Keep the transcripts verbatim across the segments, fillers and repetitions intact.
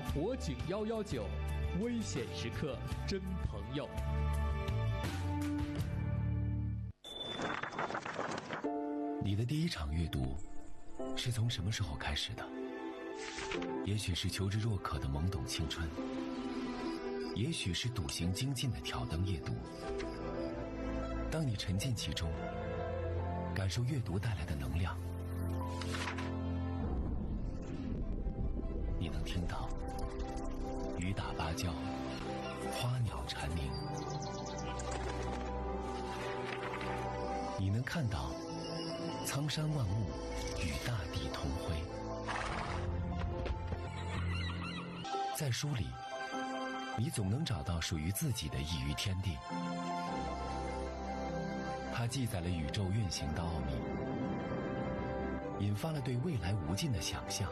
火警一一九，危险时刻真朋友。 你的第一场阅读是从什么时候开始的？也许是求知若渴的懵懂青春，也许是笃行精进的挑灯夜读。当你沉浸其中，感受阅读带来的能量，你能听到雨打芭蕉，花鸟蝉鸣，你能看到苍山万物与大地同辉。在书里，你总能找到属于自己的一隅天地。它记载了宇宙运行的奥秘，引发了对未来无尽的想象。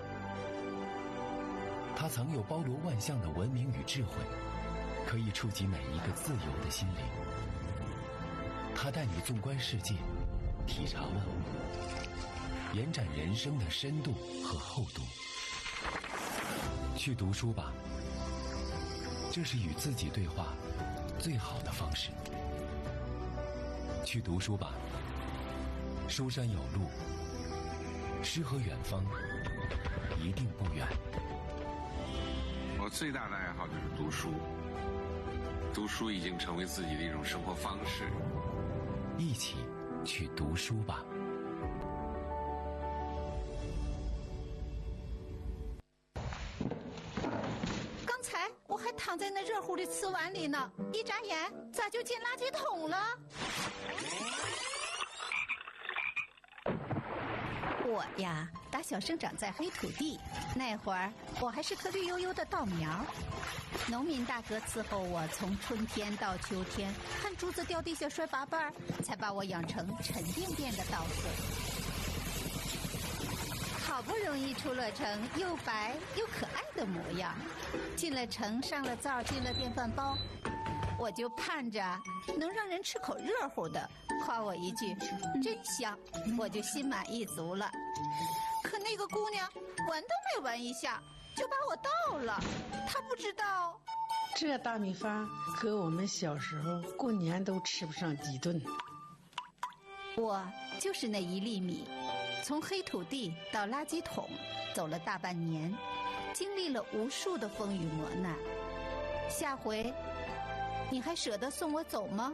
它藏有包罗万象的文明与智慧，可以触及每一个自由的心灵。它带你纵观世界，体察万物，延展人生的深度和厚度。去读书吧，这是与自己对话最好的方式。去读书吧，书山有路，诗和远方一定不远。 我最大的爱好就是读书，读书已经成为自己的一种生活方式。 一起去读书吧。 刚才我还躺在那热乎的瓷碗里呢，一眨眼咋就进垃圾桶了？我呀，打小生长在黑土地，那会儿我还是颗绿油油的稻苗。农民大哥伺候我从春天到秋天，看竹子掉地下摔八瓣，才把我养成沉甸甸的稻穗。好不容易出了城，又白又可爱的模样，进了城，上了灶，进了电饭煲，我就盼着能让人吃口热乎的，夸我一句真香，我就心满意足了。可那个姑娘闻都没闻一下就把我倒了，她不知道这大米饭和我们小时候过年都吃不上几顿。 我就是那一粒米，从黑土地到垃圾桶走了大半年，经历了无数的风雨磨难。下回你还舍得送我走吗？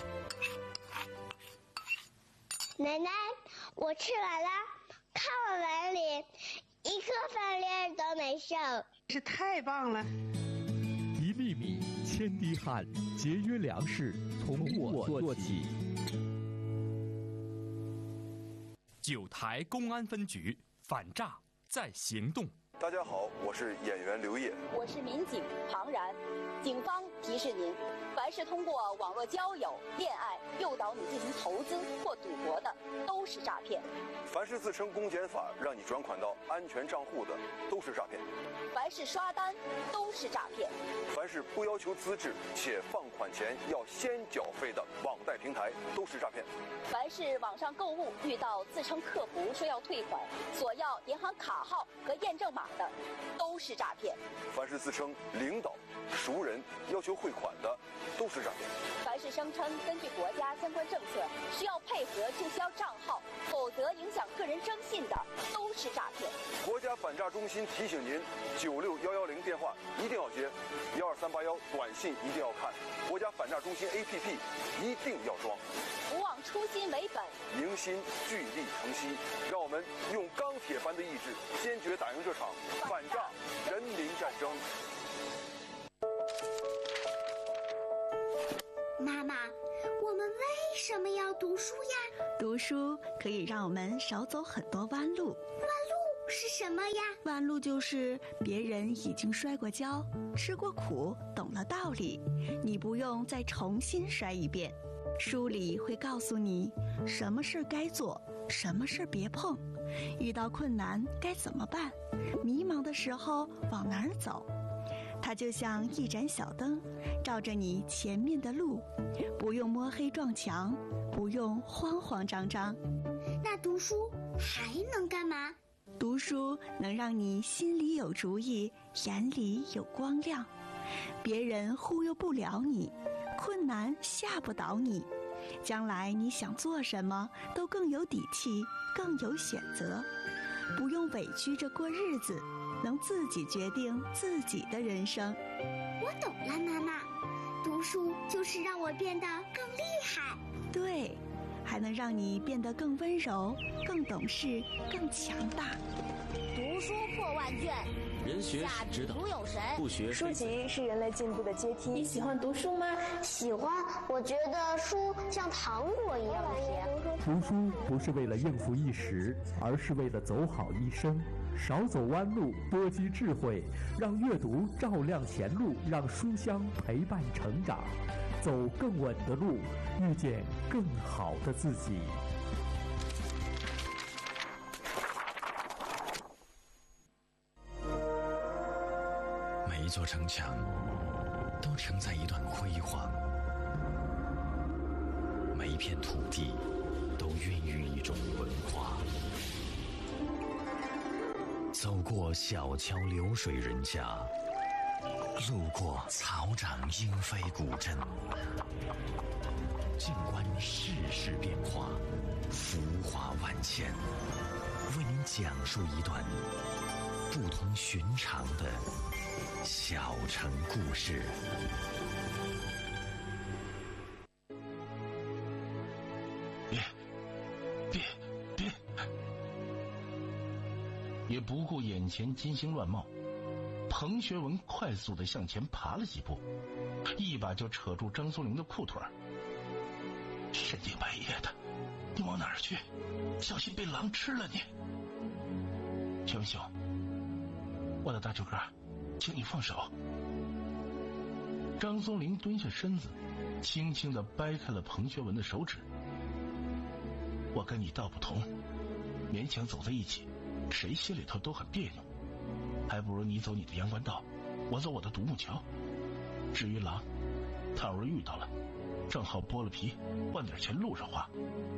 奶奶，我吃完了，看我碗里一颗饭粒儿都没剩， 这太棒了！ 一粒米，千滴汗，节约粮食，从我做起。 九台公安分局反诈在行动。 大家好，我是演员刘烨， 我是民警庞然。警方提示您，凡是通过网络交友、恋爱诱导你进行投资或赌博的，都是诈骗。 凡是自称公检法让你转款到安全账户的，都是诈骗。 凡是刷单，都是诈骗。 凡是不要求资质且放款前要先缴费的网贷平台，都是诈骗。 凡是网上购物遇到自称客服说要退款，索要银行卡号和验证码的，都是诈骗。 凡是自称领导、熟人要求汇款的，都是诈骗。 凡是声称根据国家相关政策需要配合注销账号，否则影响个人征信的，都是诈骗。 国家反诈中心提醒您：九六幺幺零电话一定要接，幺二三八幺短信一定要看，国家反诈中心 A P P 一定要装。 不忘初心为本， 迎新聚力成西，让我们用钢铁般的意志，坚决打赢这场反诈人民战争。 妈妈，我们为什么要读书呀？ 读书可以让我们少走很多弯路。 弯路是什么呀？ 弯路就是别人已经摔过跤，吃过苦，懂了道理，你不用再重新摔一遍。书里会告诉你什么事该做，什么事别碰，遇到困难该怎么办，迷茫的时候往哪儿走。它就像一盏小灯，照着你前面的路，不用摸黑撞墙，不用慌慌张张。 那读书还能干嘛？ 读书能让你心里有主意，眼里有光亮，别人忽悠不了你，困难吓不倒你，将来你想做什么都更有底气，更有选择，不用委屈着过日子，能自己决定自己的人生。 我懂了，妈妈，读书就是让我变得更厉害。 对，还能让你变得更温柔，更懂事，更强大。 读书破万卷， 人学是指导，不学书籍是人类进步的阶梯。 你喜欢读书吗？ 喜欢，我觉得书像糖果一样甜。 读书不是为了应付一时，而是为了走好一生。少走弯路，多积智慧，让阅读照亮前路，让书香陪伴成长，走更稳的路，遇见更好的自己。 每一座城墙都承载一段辉煌，每一片土地都孕育一种文化。走过小桥流水人家，路过草长莺飞古镇，静观世事变化，浮华万千，为您讲述一段不同寻常的小城故事。 别别别！也不顾眼前金星乱冒，彭学文快速地向前爬了几步，一把就扯住张松龄的裤腿。深更半夜的，你往哪儿去？小心被狼吃了你！学文兄，我的大舅哥，请你放手。张松龄蹲下身子，轻轻地掰开了彭学文的手指。我跟你道不同，勉强走在一起，谁心里头都很别扭，还不如你走你的阳关道，我走我的独木桥。至于狼，他偶尔遇到了，正好剥了皮，换点钱路上花。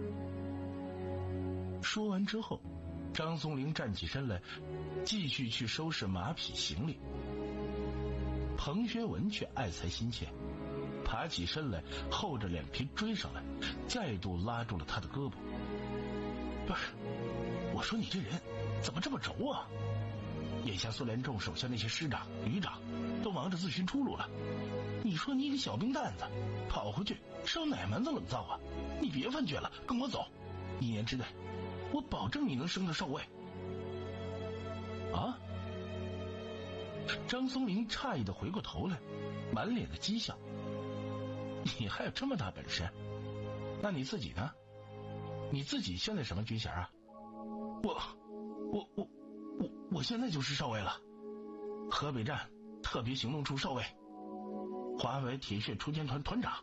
说完之后，张松龄站起身来，继续去收拾马匹行李。彭学文却爱才心切，爬起身来，厚着脸皮追上来，再度拉住了他的胳膊。不是，我说你这人怎么这么轴啊？眼下苏联众手下那些师长、旅长都忙着自寻出路了，你说你一个小兵蛋子跑回去烧哪门子冷灶啊？你别犯倔了，跟我走，一年之内我保证你能升得少尉。啊！张松龄诧异的回过头来，满脸的讥笑。你还有这么大本事？那你自己呢？你自己现在什么军衔啊？我我我我我现在就是少尉了，河北站特别行动处少尉，华为铁血锄奸团团长。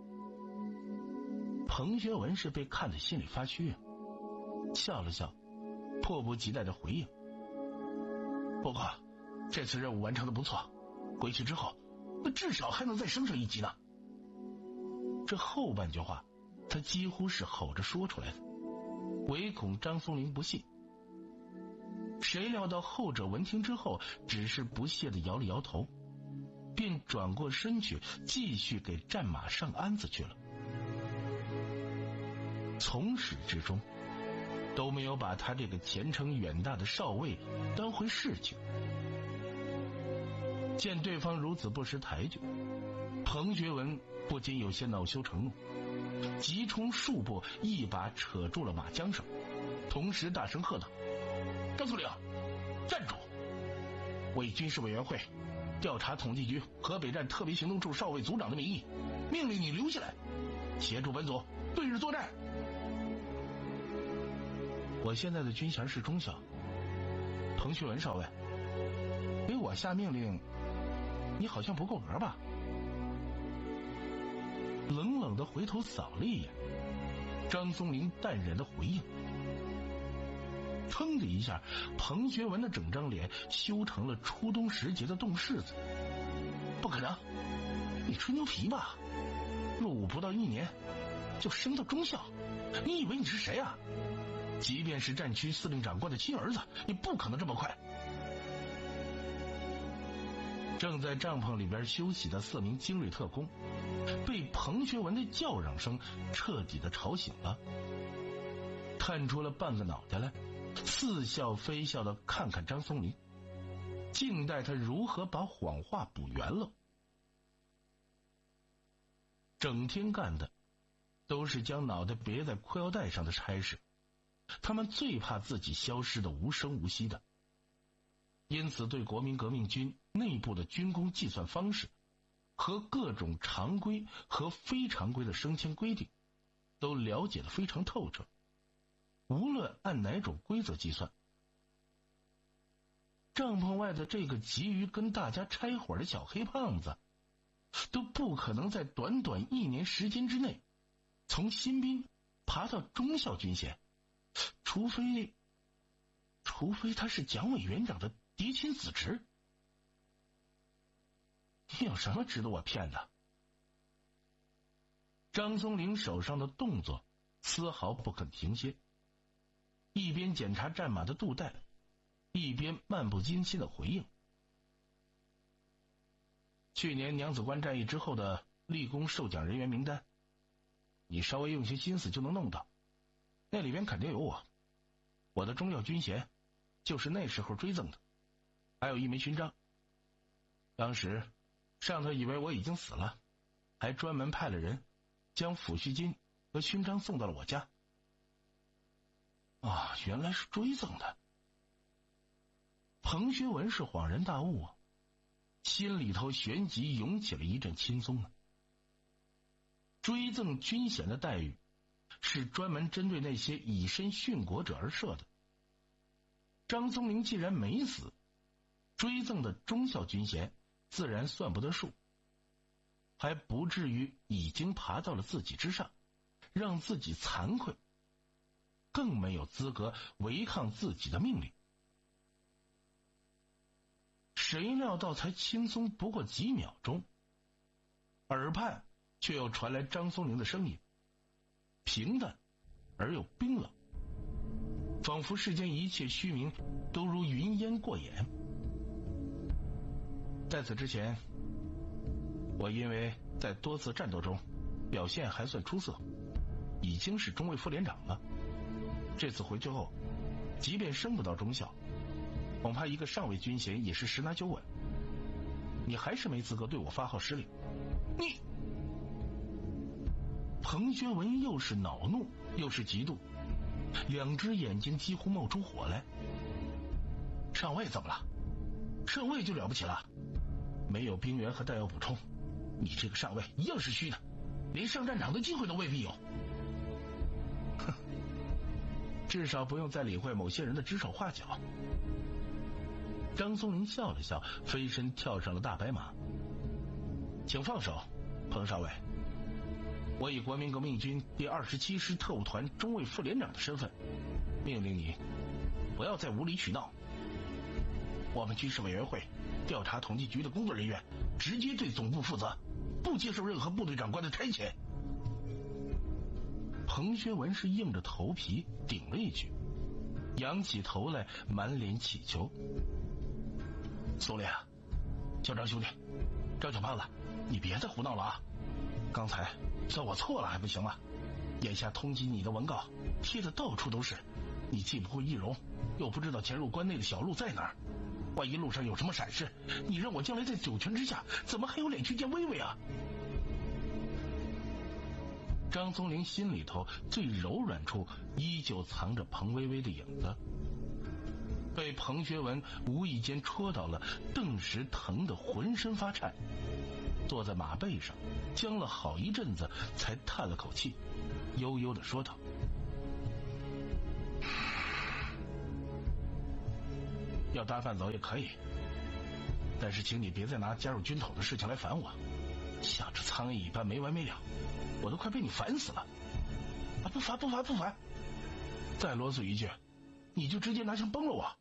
彭学文是被看得心里发虚，笑了笑，迫不及待的回应。不过这次任务完成的不错，回去之后那至少还能再升上一级呢。这后半句话他几乎是吼着说出来的，唯恐张松龄不信。谁料到后者闻听之后，只是不屑地摇了摇头，便转过身去继续给战马上鞍子去了。从始至终都没有把他这个前程远大的少尉当回事情。见对方如此不识抬举，彭学文不禁有些恼羞成怒，急冲数步，一把扯住了马缰绳，同时大声喝道：张司令，站住！我以军事委员会调查统计局河北站特别行动处少尉组长的名义，命令你留下来，协助本组对日作战。我现在的军衔是中校，彭学文少尉，给我下命令，你好像不够格吧？冷冷的回头扫了一眼，张松龄淡然的回应。砰的一下，彭学文的整张脸羞成了初冬时节的冻柿子。不可能，你吹牛皮吧？入伍不到一年就升到中校，你以为你是谁啊？ 即便是战区司令长官的亲儿子，也不可能这么快。正在帐篷里边休息的四名精锐特工，被彭学文的叫嚷声彻底的吵醒了，探出了半个脑袋来，似笑非笑的看看张松林，静待他如何把谎话补圆了。整天干的都是将脑袋别在裤腰带上的差事，他们最怕自己消失的无声无息的，因此对国民革命军内部的军功计算方式和各种常规和非常规的升迁规定都了解得非常透彻，无论按哪种规则计算，帐篷外的这个急于跟大家拆伙的小黑胖子都不可能在短短一年时间之内从新兵爬到中校军衔，除非除非他是蒋委员长的嫡亲子侄。你有什么值得我骗的？张松龄手上的动作丝毫不肯停歇，一边检查战马的肚带，一边漫不经心的回应：去年娘子关战役之后的立功受奖人员名单，你稍微用些心思就能弄到，那里边肯定有我，我的中校军衔就是那时候追赠的，还有一枚勋章。当时上头以为我已经死了，还专门派了人将抚恤金和勋章送到了我家。啊，原来是追赠的。彭学文是恍然大悟啊，心里头旋即涌起了一阵轻松啊。追赠军衔的待遇是专门针对那些以身殉国者而设的。张松龄既然没死，追赠的中校军衔自然算不得数，还不至于已经爬到了自己之上，让自己惭愧，更没有资格违抗自己的命令。谁料到才轻松不过几秒钟，耳畔却又传来张松龄的声音，平淡而又冰冷，仿佛世间一切虚名都如云烟过眼。在此之前，我因为在多次战斗中表现还算出色，已经是中尉副连长了。这次回去后，即便升不到中校，恐怕一个上尉军衔也是十拿九稳。你还是没资格对我发号施令。你！彭学文又是恼怒又是嫉妒，两只眼睛几乎冒出火来。上尉怎么了？上尉就了不起了？没有兵员和弹药补充，你这个上尉一样是虚的，连上战场的机会都未必有。哼，至少不用再理会某些人的指手画脚。张松龄笑了笑，飞身跳上了大白马。请放手，彭少尉，我以国民革命军第二十七师特务团中尉副连长的身份，命令你不要再无理取闹。我们军事委员会调查统计局的工作人员直接对总部负责，不接受任何部队长官的差遣。彭学文是硬着头皮顶了一句，仰起头来满脸乞求。苏烈啊，小张兄弟，张小胖子，你别再胡闹了啊！刚才算我错了还不行吗？眼下通缉你的文告贴的到处都是，你既不会易容，又不知道潜入关内的小路在哪儿，万一路上有什么闪失，你让我将来在九泉之下怎么还有脸去见薇薇啊？张松龄心里头最柔软处依旧藏着彭薇薇的影子，被彭学文无意间戳到了，顿时疼得浑身发颤，坐在马背上僵了好一阵子，才叹了口气，悠悠地说道：要搭饭走也可以，但是请你别再拿加入军统的事情来烦我，像只苍蝇一般没完没了，我都快被你烦死了。啊，不烦不烦不烦，再啰嗦一句你就直接拿枪崩了我。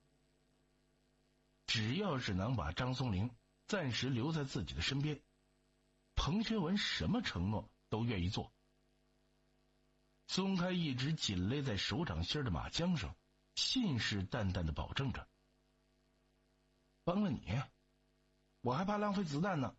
只要是能把张松龄暂时留在自己的身边，彭学文什么承诺都愿意做。 松开一直紧勒在手掌心的马缰绳，信誓旦旦地保证着：“帮了你，我还怕浪费子弹呢。”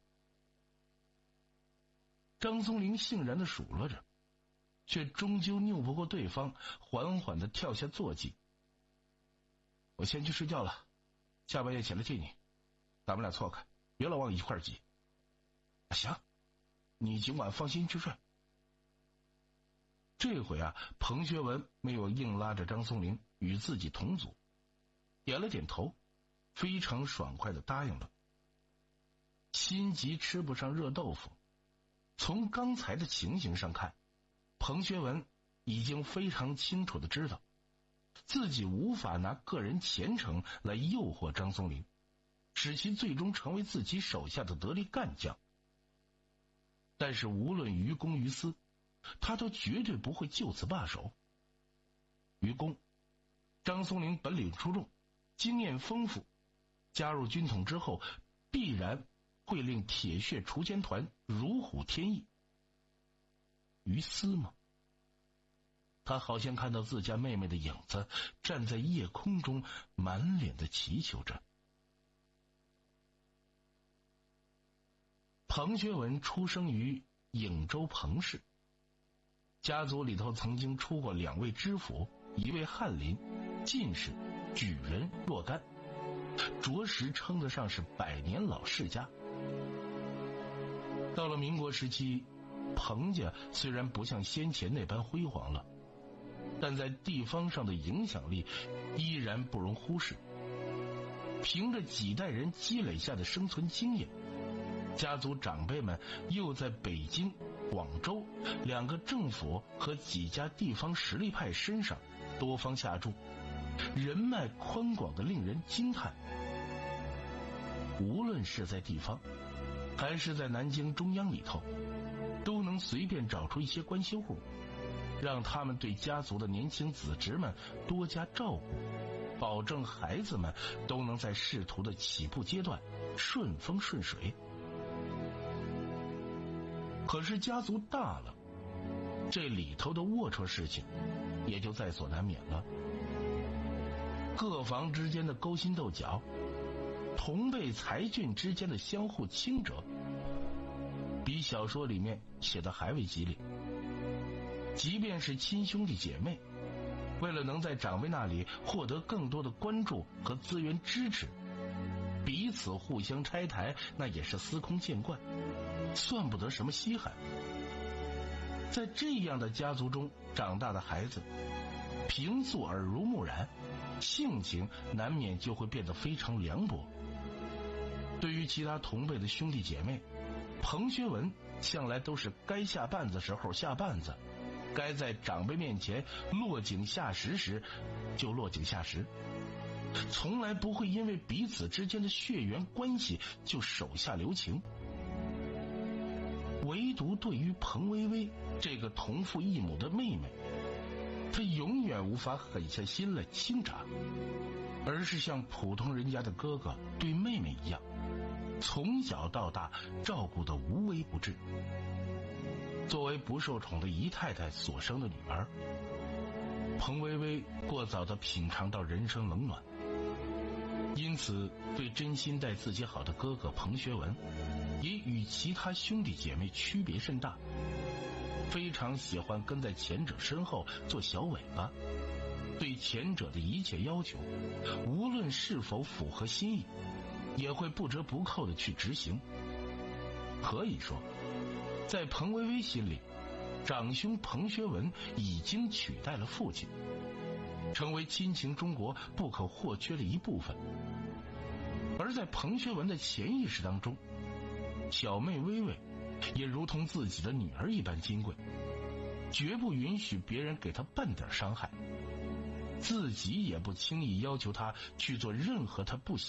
张松龄欣然地数落着，却终究拗不过对方，缓缓地跳下坐骑。“我先去睡觉了，下半夜起来接你，咱们俩错开，别老往一块儿挤。”“行，你尽管放心去睡。”这回啊，彭学文没有硬拉着张松龄与自己同组，点了点头，非常爽快地答应了。心急吃不上热豆腐，从刚才的情形上看，彭学文已经非常清楚地知道，自己无法拿个人前程来诱惑张松龄，使其最终成为自己手下的得力干将。但是无论于公于私，他都绝对不会就此罢手。于公，张松龄本领出众，经验丰富，加入军统之后，必然会令铁血锄奸团如虎添翼。于私吗？他好像看到自家妹妹的影子站在夜空中，满脸的祈求着。彭学文出生于颍州彭氏，家族里头曾经出过两位知府，一位翰林，进士，举人若干，着实称得上是百年老世家。到了民国时期，彭家虽然不像先前那般辉煌了，但在地方上的影响力依然不容忽视。凭着几代人积累下的生存经验，家族长辈们又在北京、广州两个政府和几家地方实力派身上多方下注，人脉宽广的令人惊叹。无论是在地方还是在南京中央里头，都能随便找出一些关系户，让他们对家族的年轻子侄们多加照顾，保证孩子们都能在仕途的起步阶段顺风顺水。可是家族大了，这里头的龌龊事情也就在所难免了。各房之间的勾心斗角，同辈才俊之间的相互倾折，比小说里面写的还为激烈。即便是亲兄弟姐妹，为了能在长辈那里获得更多的关注和资源支持，彼此互相拆台，那也是司空见惯，算不得什么稀罕。在这样的家族中长大的孩子，平素耳濡目染，性情难免就会变得非常凉薄。对于其他同辈的兄弟姐妹，彭学文向来都是该下绊子时候下绊子，该在长辈面前落井下石时就落井下石，从来不会因为彼此之间的血缘关系就手下留情。唯独对于彭薇薇这个同父异母的妹妹，他永远无法狠下心来倾轧，而是像普通人家的哥哥对妹妹一样，从小到大照顾得无微不至。作为不受宠的姨太太所生的女儿，彭薇薇过早地品尝到人生冷暖，因此对真心待自己好的哥哥彭学文也与其他兄弟姐妹区别甚大，非常喜欢跟在前者身后做小尾巴，对前者的一切要求，无论是否符合心意，也会不折不扣地去执行。可以说，在彭薇薇心里，长兄彭学文已经取代了父亲，成为亲情中国不可或缺的一部分。而在彭学文的潜意识当中，小妹薇薇也如同自己的女儿一般金贵，绝不允许别人给她半点伤害，自己也不轻易要求她去做任何她不喜